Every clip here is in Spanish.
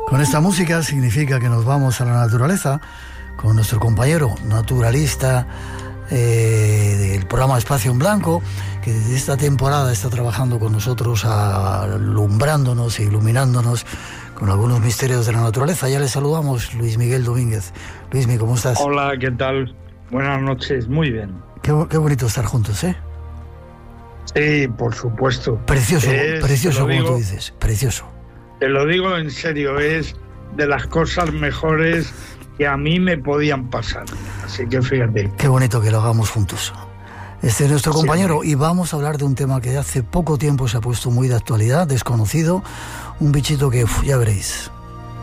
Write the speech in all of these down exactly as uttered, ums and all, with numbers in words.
Con esta música significa que nos vamos a la naturaleza con nuestro compañero naturalista eh, del programa Espacio en Blanco, que desde esta temporada está trabajando con nosotros, alumbrándonos e iluminándonos con algunos misterios de la naturaleza. Ya le saludamos, Luis Miguel Domínguez. Luismi, ¿cómo estás? Hola, ¿qué tal? Buenas noches, muy bien. Qué, qué bonito estar juntos, ¿eh? Sí, por supuesto. Precioso, es, precioso, como digo, tú dices, precioso. Te lo digo en serio, es de las cosas mejores que a mí me podían pasar. Así que fíjate. Qué bonito que lo hagamos juntos. Este es nuestro compañero, sí. Y vamos a hablar de un tema que hace poco tiempo se ha puesto muy de actualidad, desconocido, un bichito que uf, ya veréis.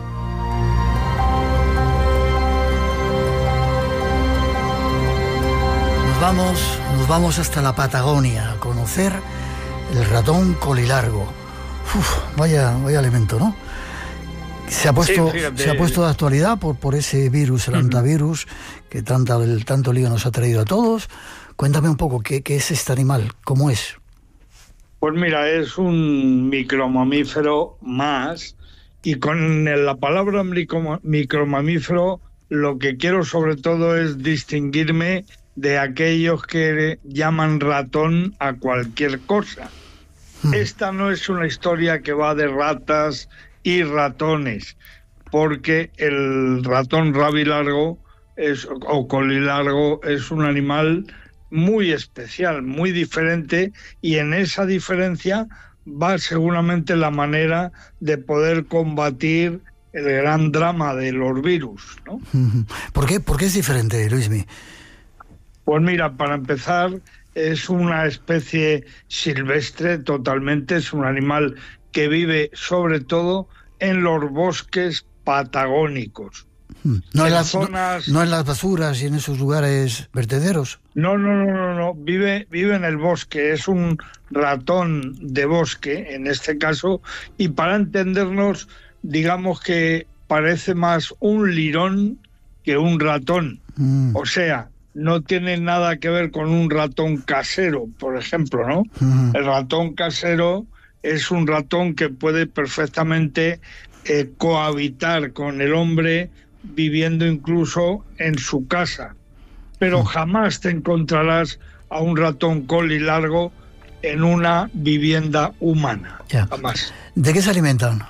Nos vamos, nos vamos hasta la Patagonia a conocer el ratón colilargo. Uf, vaya, vaya elemento, ¿no? Se ha puesto, sí, se ha puesto de actualidad por, por ese virus, el uh-huh. antivirus, que tanta, el, tanto lío nos ha traído a todos. Cuéntame un poco, ¿qué, qué es este animal? ¿Cómo es? Pues mira, es un micromamífero más, y con la palabra micro, micromamífero lo que quiero sobre todo es distinguirme de aquellos que llaman ratón a cualquier cosa. Uh-huh. Esta no es una historia que va de ratas y ratones, porque el ratón rabilargo es, o colilargo es un animal muy especial, muy diferente, y en esa diferencia va seguramente la manera de poder combatir el gran drama de los virus, ¿no? ¿Por qué, ¿Por qué es diferente, Luismi? Pues mira, para empezar, es una especie silvestre totalmente, es un animal que vive sobre todo en los bosques patagónicos. No en, en las, zonas... no, no en las basuras y en esos lugares vertederos. No, no, no, no, no. Vive, vive en el bosque, es un ratón de bosque, en este caso, y para entendernos, digamos que parece más un lirón que un ratón. Mm. O sea, no tiene nada que ver con un ratón casero, por ejemplo, ¿no? Mm. El ratón casero es un ratón que puede perfectamente eh, cohabitar con el hombre, viviendo incluso en su casa. Pero jamás te encontrarás a un ratón colilargo en una vivienda humana. Ya. Jamás. ¿De qué se alimentan?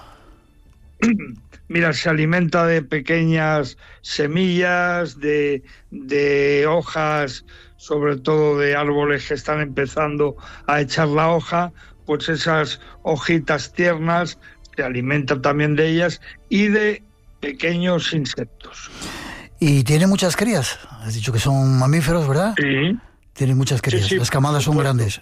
Mira, se alimenta de pequeñas semillas, de, de hojas, sobre todo de árboles que están empezando a echar la hoja, pues esas hojitas tiernas, se alimenta también de ellas, y de pequeños insectos. ¿Y tiene muchas crías? Has dicho que son mamíferos, ¿verdad? Sí. Tiene muchas crías. Sí, sí, las camadas son grandes.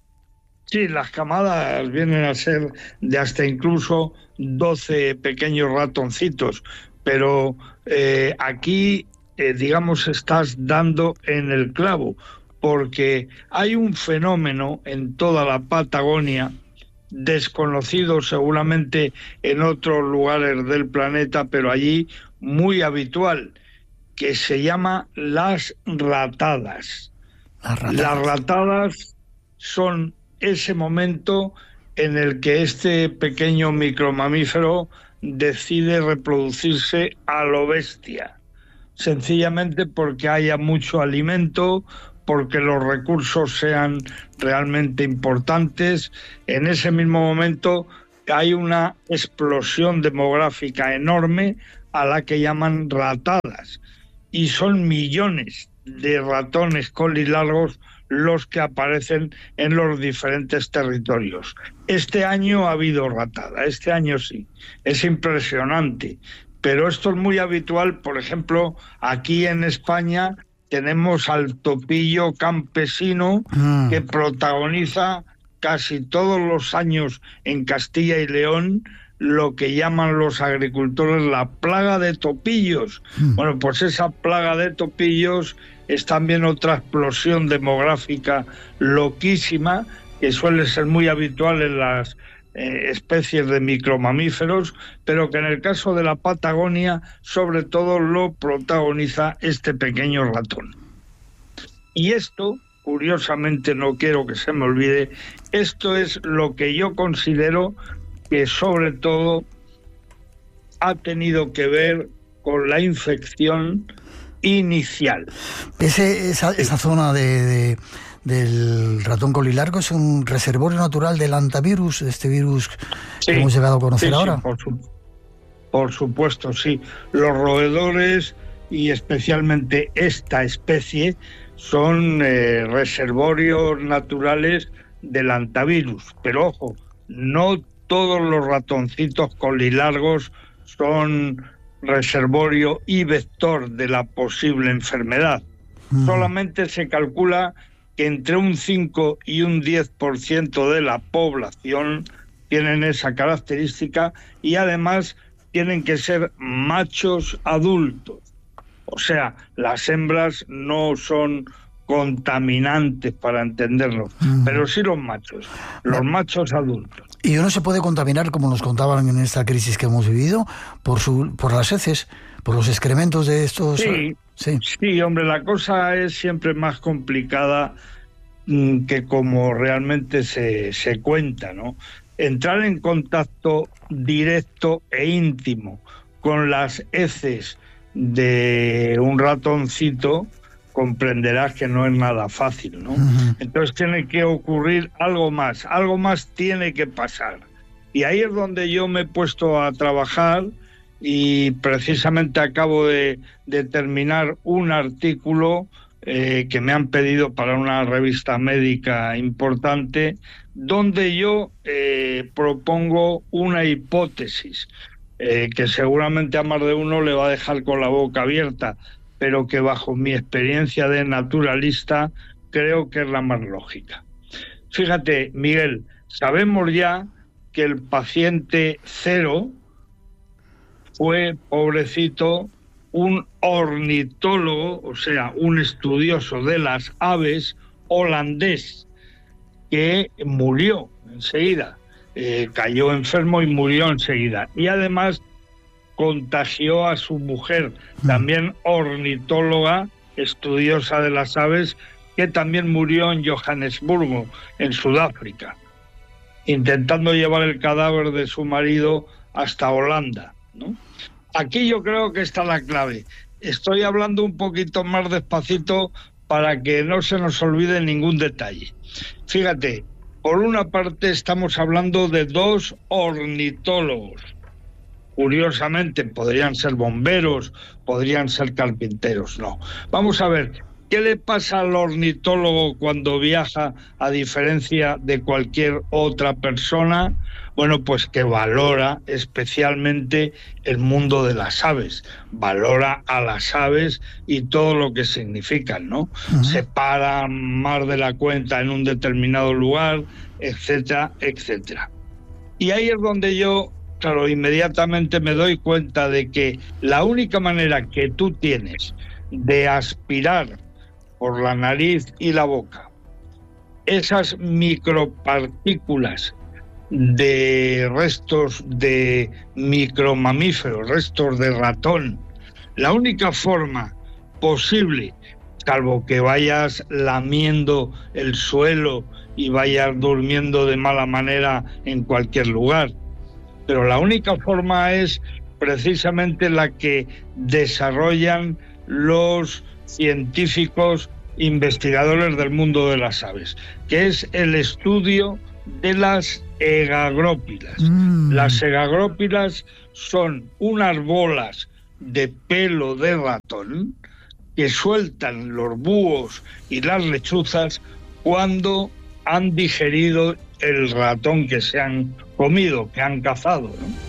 Sí, las camadas vienen a ser de hasta incluso doce pequeños ratoncitos, pero eh, aquí, eh, digamos, estás dando en el clavo, porque hay un fenómeno en toda la Patagonia, desconocido seguramente en otros lugares del planeta, pero allí muy habitual, que se llama las ratadas. Las ratadas, las ratadas son ese momento en el que este pequeño micromamífero decide reproducirse a lo bestia, sencillamente porque haya mucho alimento, porque los recursos sean realmente importantes. En ese mismo momento hay una explosión demográfica enorme a la que llaman ratadas, y son millones de ratones colilargos los que aparecen en los diferentes territorios. Este año ha habido ratada, este año sí, es impresionante, pero esto es muy habitual. Por ejemplo, aquí en España tenemos al topillo campesino mm. que protagoniza casi todos los años en Castilla y León lo que llaman los agricultores la plaga de topillos. Mm. Bueno, pues esa plaga de topillos es también otra explosión demográfica loquísima, que suele ser muy habitual en las eh, especies de micromamíferos, pero que en el caso de la Patagonia sobre todo lo protagoniza este pequeño ratón. Y esto, curiosamente, no quiero que se me olvide, esto es lo que yo considero que sobre todo ha tenido que ver con la infección inicial. Ese, esa, esa zona de, de, del ratón colilargo es un reservorio natural del hantavirus, este virus sí, que hemos llegado a conocer sí, ahora. Sí, por, su, por supuesto, sí. Los roedores, y especialmente esta especie, son eh, reservorios naturales del hantavirus. Pero ojo, no todos los ratoncitos colilargos son reservorio y vector de la posible enfermedad. Mm. Solamente se calcula que entre un cinco y un diez por ciento de la población tienen esa característica, y además tienen que ser machos adultos. O sea, las hembras no son contaminantes, para entenderlo, mm. pero sí los machos, los machos adultos. Y uno se puede contaminar, como nos contaban en esta crisis que hemos vivido, por su, por las heces, por los excrementos de estos... Sí, sí, sí, hombre, la cosa es siempre más complicada mmm, que como realmente se, se cuenta, ¿no? Entrar en contacto directo e íntimo con las heces de un ratoncito, comprenderás que no es nada fácil, ¿no? Uh-huh. Entonces tiene que ocurrir algo más, algo más tiene que pasar. Y ahí es donde yo me he puesto a trabajar, y precisamente acabo de, de terminar un artículo eh, que me han pedido para una revista médica importante, donde yo eh, propongo una hipótesis eh, que seguramente a más de uno le va a dejar con la boca abierta, pero que bajo mi experiencia de naturalista creo que es la más lógica. Fíjate, Miguel, sabemos ya que el paciente cero fue, pobrecito, un ornitólogo, o sea, un estudioso de las aves holandés, que murió enseguida, eh, cayó enfermo y murió enseguida. Y además contagió a su mujer, también ornitóloga, estudiosa de las aves, que también murió en Johannesburgo, en Sudáfrica, intentando llevar el cadáver de su marido hasta Holanda, ¿no? Aquí yo creo que está la clave. Estoy hablando un poquito más despacito para que no se nos olvide ningún detalle. Fíjate, por una parte estamos hablando de dos ornitólogos. Curiosamente, podrían ser bomberos, podrían ser carpinteros, no. Vamos a ver, ¿qué le pasa al ornitólogo cuando viaja a diferencia de cualquier otra persona? Bueno, pues que valora especialmente el mundo de las aves, valora a las aves y todo lo que significan, ¿no? Uh-huh. Se para más de la cuenta en un determinado lugar, etcétera, etcétera. Y ahí es donde yo, claro, inmediatamente me doy cuenta de que la única manera que tú tienes de aspirar por la nariz y la boca esas micropartículas de restos de micromamíferos, restos de ratón, la única forma posible, salvo que vayas lamiendo el suelo y vayas durmiendo de mala manera en cualquier lugar, pero la única forma es precisamente la que desarrollan los científicos investigadores del mundo de las aves, que es el estudio de las egagrópilas. Mm. Las egagrópilas son unas bolas de pelo de ratón que sueltan los búhos y las lechuzas cuando han digerido el ratón que se han comido, que han cazado, ¿no?